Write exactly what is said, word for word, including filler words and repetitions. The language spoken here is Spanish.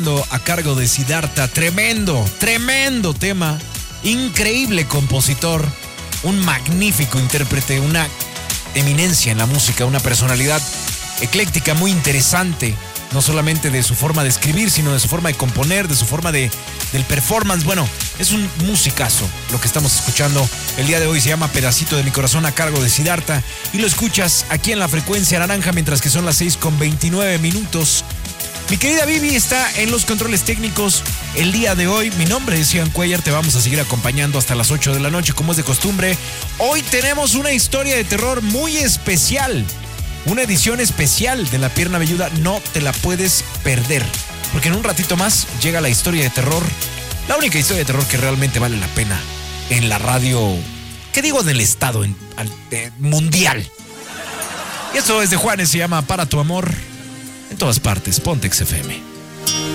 A cargo de Siddhartha, tremendo, tremendo tema, increíble compositor, un magnífico intérprete, una eminencia en la música, una personalidad ecléctica muy interesante, no solamente de su forma de escribir, sino de su forma de componer, de su forma de, del performance. Bueno, es un musicazo lo que estamos escuchando el día de hoy. Se llama Pedacito de mi corazón, a cargo de Siddhartha, y lo escuchas aquí en la frecuencia naranja, mientras que son las seis con veintinueve minutos. Mi querida Vivi está en los controles técnicos el día de hoy. Mi nombre es Ian Cuellar, te vamos a seguir acompañando hasta las ocho de la noche, como es de costumbre. Hoy tenemos una historia de terror muy especial, una edición especial de La Pierna Velluda, no te la puedes perder, porque en un ratito más llega la historia de terror, la única historia de terror que realmente vale la pena en la radio, ¿qué digo del estado? En, eh, mundial. Y esto es de Juanes, se llama Para tu amor. En todas partes, Pontex F M.